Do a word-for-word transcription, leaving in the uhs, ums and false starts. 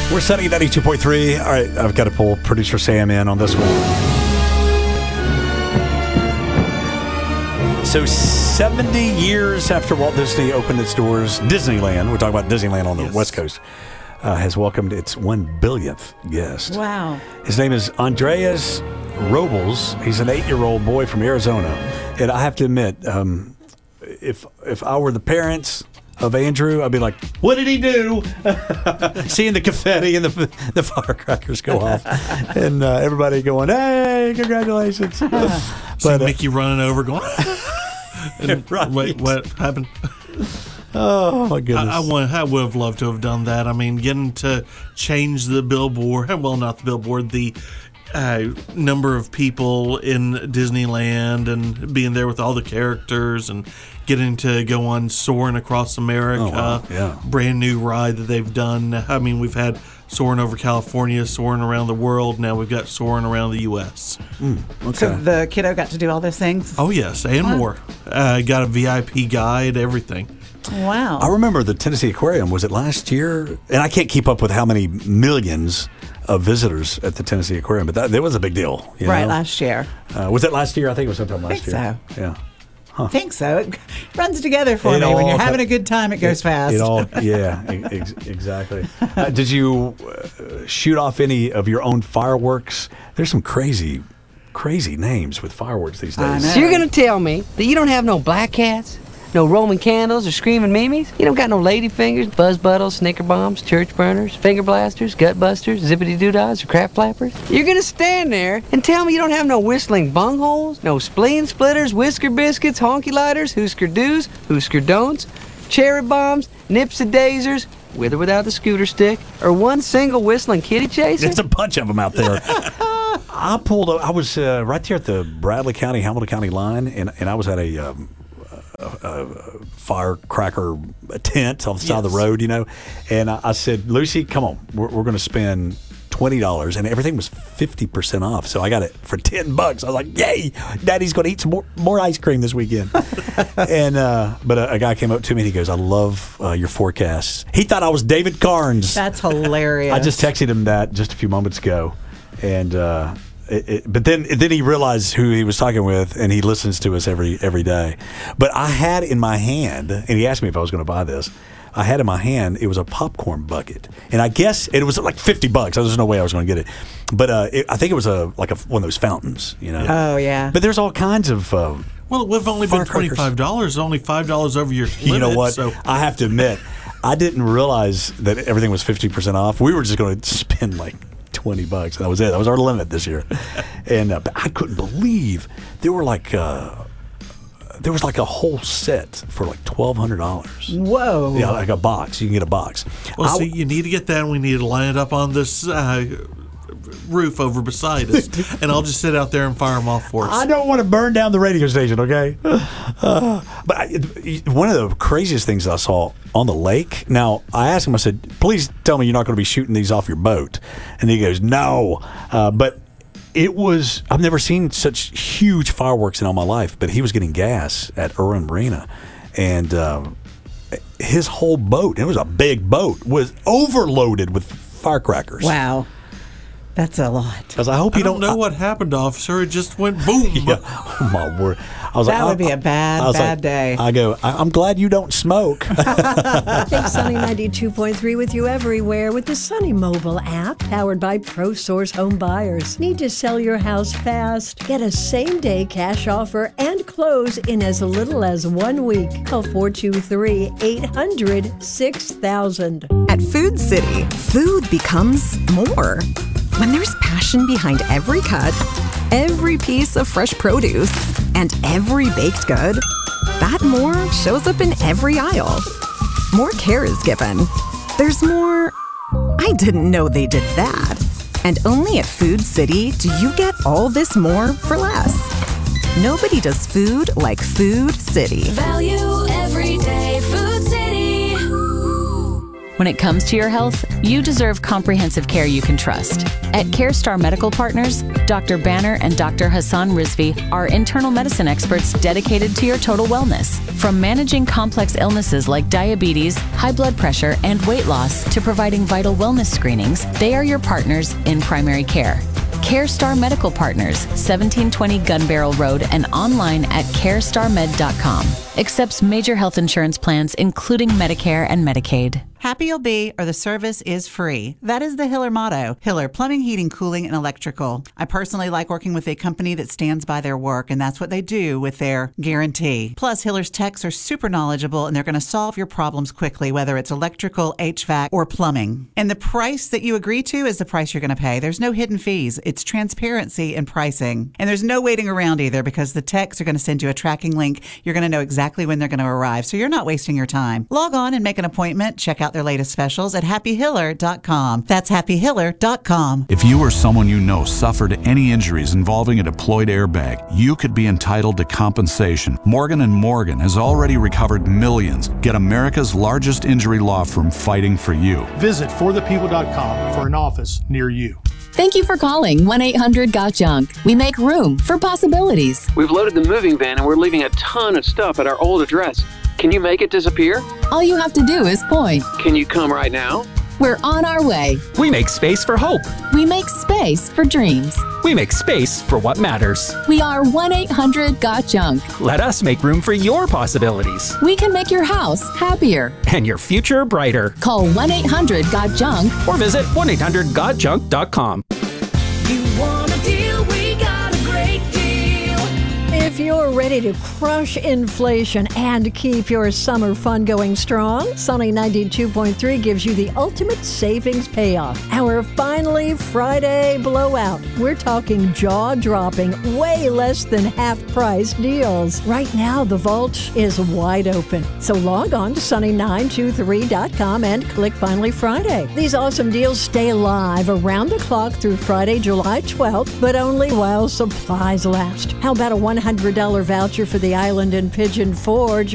We're setting at ninety-two point three. All right, I've got to pull producer Sam in on this one. So seventy years after Walt Disney opened its doors, Disneyland, we're talking about Disneyland on the Yes. West Coast, uh, has welcomed its one billionth guest. Wow. His name is Andreas Robles. He's an eight-year-old boy from Arizona. And I have to admit, um, if if I were the parents of Andrew, I'd be like, what did he do? Seeing the confetti and the the firecrackers go off. And uh, everybody going, hey, congratulations. See but uh, Mickey running over going, and Right. wait, what happened? oh, my goodness. I, I, want, I would have loved to have done that. I mean, getting to change the billboard, well, not the billboard, the uh, number of people in Disneyland and being there with all the characters and getting to go on Soarin' Across America, Oh, wow. Yeah. brand new ride that they've done. I mean, we've had Soarin' over California, Soarin' around the world. Now we've got Soarin' around the U S okay. So the kiddo got to do all those things? Oh, yes, and Wow. more. Uh, got a V I P guide, everything. Wow. I remember the Tennessee Aquarium. Was it last year? And I can't keep up with how many millions of visitors at the Tennessee Aquarium, but that, that was a big deal. You right, know? last year. Uh, was it last year? I think it was sometime last think year. so. Yeah. I think so. It runs together for It me. When all you're co- having a good time, it goes fast. It all, yeah, ex- exactly. Uh, did you uh, shoot off any of your own fireworks? There's some crazy, crazy names with fireworks these I days. know. So you're gonna tell me that you don't have no black cats, no Roman candles or screaming mimes? You don't got no lady fingers, buzz buttles, snicker bombs, church burners, finger blasters, gut busters, zippity doodads, or crap flappers? You're gonna stand there and tell me you don't have no whistling bungholes, no spleen splitters, whisker biscuits, honky lighters, hoosker do's, hoosker don'ts, cherry bombs, nipsy daisers, with or without the scooter stick, or one single whistling kitty chaser? There's a bunch of them out there. I pulled. I was uh, right there at the Bradley County, Hamilton County line, and, and I was at a, um, a, a firecracker tent on the side of the Yes. road, you know. And I, I said, Lucy, come on, we're, we're going to spend twenty dollars, and everything was fifty percent off. So I got it for ten bucks. I was like, yay, Daddy's going to eat some more, more ice cream this weekend. and uh, But a, a guy came up to me and he goes, I love uh, your forecasts. He thought I was David Carnes. That's hilarious. I just texted him that just a few moments ago, and uh, it, it, but then then he realized who he was talking with, and he listens to us every every day. But I had in my hand, and he asked me if I was going to buy this. I had in my hand, it was a popcorn bucket, and I guess it was like fifty bucks. There's no way I was going to get it, but uh, it, I think it was a like a, one of those fountains, you know. Oh, yeah. But there's all kinds of. Uh, Well, we've only been Firecrackers. twenty-five dollars, only five dollars over your limit. You know what? So I have to admit, I didn't realize that everything was fifty percent off. We were just going to spend like twenty bucks. That was it. That was our limit this year. And uh, but I couldn't believe there were like uh, there was like a whole set for like twelve hundred dollars. Whoa. Yeah, like a box. You can get a box. Well, I- see, you need to get that, and we need to line it up on this uh, roof over beside us, and I'll just sit out there and fire them off for us. I don't want to burn down the radio station, okay? Uh, but I, one of the craziest things I saw on the lake. Now, I asked him, I said, please tell me you're not going to be shooting these off your boat. And he goes, no. Uh, but it was, I've never seen such huge fireworks in all my life, but he was getting gas at Irwin Marina. And uh, his whole boat, it was a big boat, was overloaded with firecrackers. Wow. That's a lot. Because I hope I you don't don't know what happened, officer. It just went boom. Yeah. Oh, my word. I was That like, would be a bad, I was bad like- day. I go, I, I'm glad you don't smoke. Take Sunny ninety-two point three with you everywhere with the Sunny mobile app powered by ProSource Home Buyers. Need to sell your house fast? Get a same-day cash offer and close in as little as one week. Call four two three, eight hundred, six thousand. At Food City, food becomes more. When there's passion behind every cut, every piece of fresh produce, and every baked good, that more shows up in every aisle. More care is given. There's more, I didn't know they did that. And only at Food City do you get all this more for less. Nobody does food like Food City. Value every day, Food City. When it comes to your health, you deserve comprehensive care you can trust. At CareStar Medical Partners, Doctor Banner and Doctor Hassan Rizvi are internal medicine experts dedicated to your total wellness. From managing complex illnesses like diabetes, high blood pressure, and weight loss to providing vital wellness screenings, they are your partners in primary care. CareStar Medical Partners, seventeen twenty Gun Barrel Road, and online at care star med dot com. Accepts major health insurance plans, including Medicare and Medicaid. Happy you'll be, or the service is free. That is the Hiller motto. Hiller Plumbing, Heating, Cooling, and Electrical. I personally like working with a company that stands by their work, and that's what they do with their guarantee. Plus, Hiller's techs are super knowledgeable, and they're going to solve your problems quickly, whether it's electrical, H V A C, or plumbing. And the price that you agree to is the price you're going to pay. There's no hidden fees. It's transparency in pricing. And there's no waiting around either, because the techs are going to send you a tracking link. You're going to know exactly when they're going to arrive, so you're not wasting your time. Log on and make an appointment. Check out their latest specials at happy hiller dot com. That's happy hiller dot com. If you or someone you know suffered any injuries involving a deployed airbag, you could be entitled to compensation. Morgan and Morgan has already recovered millions. Get America's largest injury law firm fighting for you. Visit for the people dot com for an office near you. Thank you for calling one eight hundred got junk. We make room for possibilities. We've loaded the moving van and we're leaving a ton of stuff at our old address. Can you make it disappear? All you have to do is point. Can you come right now? We're on our way. We make space for hope. We make space for dreams. We make space for what matters. We are one eight hundred got junk. Let us make room for your possibilities. We can make your house happier. And your future brighter. Call one eight hundred got junk. Or visit one eight hundred got junk dot com. You want a deal? We got a great deal. If you're ready to crush inflation and keep your summer fun going strong, Sunny ninety-two point three gives you the ultimate savings payoff. Our Finally Friday blowout. We're talking jaw-dropping, way less than half-price deals. Right now, the vault is wide open. So log on to sunny nine two three dot com and click Finally Friday. These awesome deals stay live around the clock through Friday, July twelfth, but only while supplies last. How about a one hundred dollars voucher for the Island and Pigeon Forge